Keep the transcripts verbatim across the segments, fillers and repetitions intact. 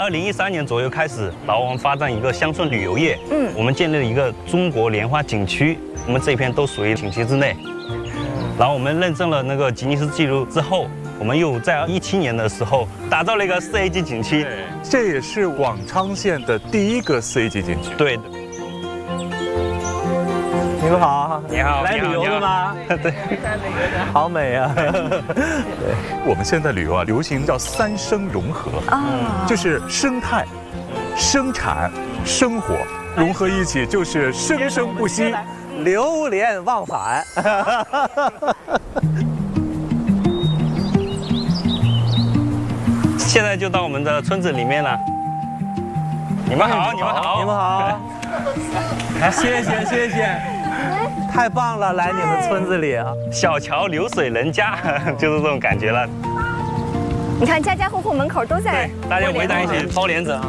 二零一三年左右开始，然后我们发展一个乡村旅游业。嗯，我们建立了一个中国莲花景区，我们这片都属于景区之内。然后我们认证了那个吉尼斯纪录之后，我们又在一七年的时候打造了一个四 A 级景区。 这也是广昌县的第一个四 A 级景区。 对的。 你们好， 你好， 来旅游的吗？ 对， 好美啊！ 对，我们现在旅游啊，流行叫三生融合啊，就是生态、生产、生活融合一起，就是生生不息， 流连忘返。 现在就到我们的村子里面了。你们好，你们好， 你们好，谢谢谢谢，太棒了！来你们村子里啊， 小桥流水人家，就是这种感觉了。 你看家家户户门口都在， 大家围在一起抛莲子啊。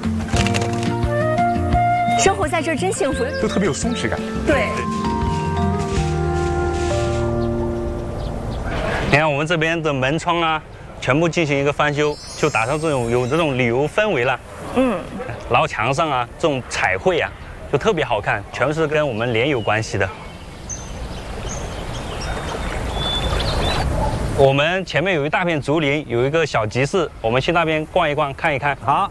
生活在这儿真幸福， 就特别有松弛感。 对。 你看我们这边的门窗啊，全部进行一个翻修，就打造这种有这种旅游氛围了。嗯。然后墙上啊，这种彩绘啊，就特别好看，全是跟我们莲有关系的。我们前面有一大片竹林，有一个小集市，我们去那边逛一逛，看一看。 好。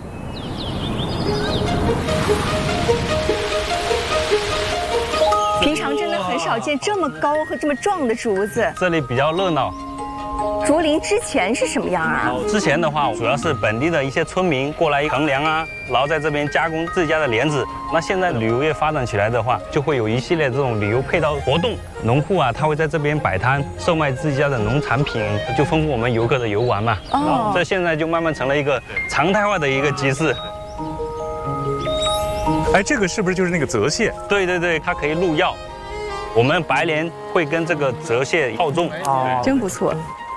平常真的很少见这么高和这么壮的竹子。 这里比较热闹。 竹林之前是什么样啊？ 之前的话，主要是本地的一些村民过来乘凉啊，然后在这边加工自家的莲子。那现在旅游业发展起来的话，就会有一系列这种旅游配套活动。农户啊，他会在这边摆摊，售卖自家的农产品，就丰富我们游客的游玩嘛。哦。这现在就慢慢成了一个常态化的一个集市。 哎，这个是不是就是那个泽蟹？ 对对对，它可以入药。我们白莲会跟这个泽蟹泡种。 哦，真不错。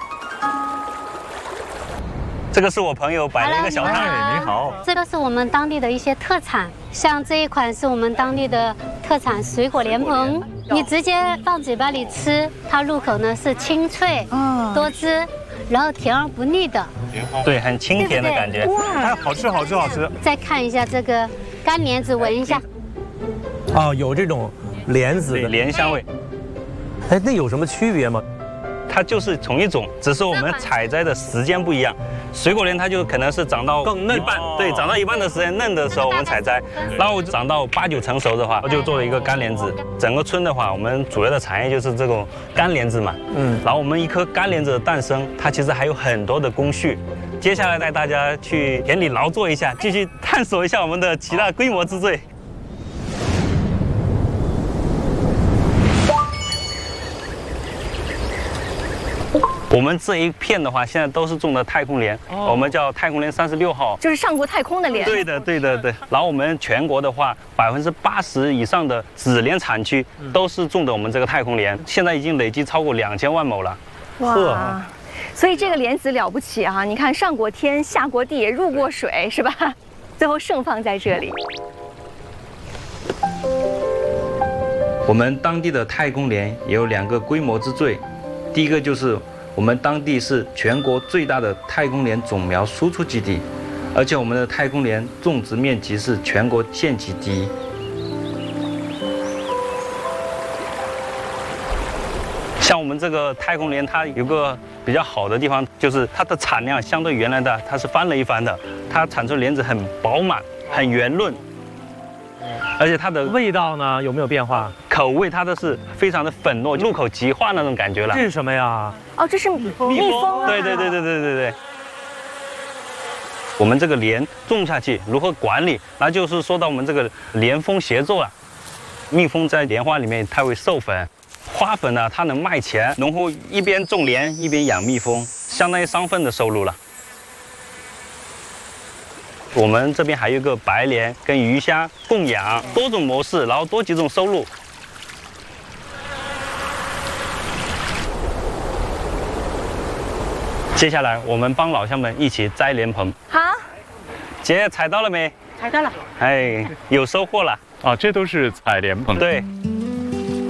这个是我朋友摆了一个小摊。 你好， 这个是我们当地的一些特产，像这一款是我们当地的特产水果莲蓬，你直接放嘴巴里吃，它入口呢是清脆、多汁，然后甜而不腻的。 对，很清甜的感觉。 哎，好吃，好吃，好吃。 再看一下这个干莲子，闻一下。 哦，有这种莲子的莲香味。 哎，那有什么区别吗？ 它就是同一种，只是我们采摘的时间不一样。水果莲它就可能是长到更嫩一半，对，长到一半的时间嫩的时候我们采摘，然后长到八九成熟的话，我就做了一个干莲子。整个村的话，我们主要的产业就是这种干莲子嘛。嗯。然后我们一颗干莲子的诞生，它其实还有很多的工序。接下来带大家去田里劳作一下，继续探索一下我们的其他规模之最。我们这一片的话，现在都是种的太空莲，哦、我们叫太空莲三十六号， 就是上过太空的莲。 对的，对的，对。然后我们全国的话，百分之八十以上的紫莲产区都是种的我们这个太空莲，现在已经累计超过两千万亩了。 哇！所以这个莲子了不起啊！你看，上过天，下过地，入过水，是吧？最后盛放在这里。 我们当地的太空莲也有两个规模之最，第一个就是我们当地是全国最大的太空莲种苗输出基地，而且我们的太空莲种植面积是全国县级第一。像我们这个太空莲，它有个比较好的地方，就是它的产量相对原来的它是翻了一番的，它产出莲子很饱满、很圆润，而且它的味道呢有没有变化？ 口味它都是非常的粉糯，入口即化那种感觉了。 这是什么呀？ 哦，这是蜜蜂啊！ 对对对对对对对。我们这个莲种下去如何管理，那就是说到我们这个莲蜂协作了。蜜蜂在莲花里面它会授粉，花粉呢它能卖钱，农户一边种莲一边养蜜蜂，相当于双份的收入了。我们这边还有一个白莲跟鱼虾供养，多种模式，然后多几种收入。接下来我们帮老乡们一起摘莲蓬。 好， 姐采到了没？ 采到了。 哎，有收获了。 啊，这都是采莲蓬。 对，